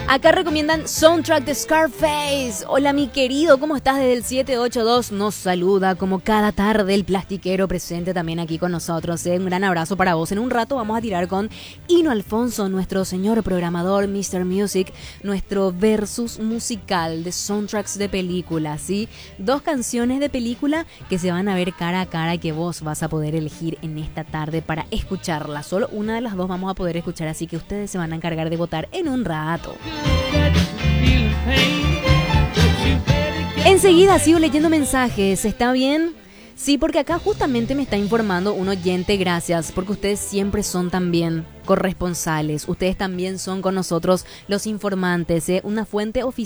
Acá recomiendan Soundtrack de Scarface. Hola mi querido, ¿cómo estás? Desde el 782 nos saluda como cada tarde el plastiquero presente también aquí con nosotros. Un gran abrazo para vos. En un rato vamos a tirar con Hino Alfonso, nuestro señor programador Mr. Music, nuestro versus musical de soundtracks de películas, ¿sí? 2 canciones de película que se van a ver cara a cara y que vos vas a poder elegir en esta tarde para escucharla. Solo una de las 2 vamos a poder escuchar, así que ustedes se van a encargar de votar en un rato. Enseguida sigo leyendo mensajes, ¿está bien? Sí, porque acá justamente me está informando un oyente, gracias, porque ustedes siempre son también corresponsales, ustedes también son con nosotros los informantes, una fuente oficial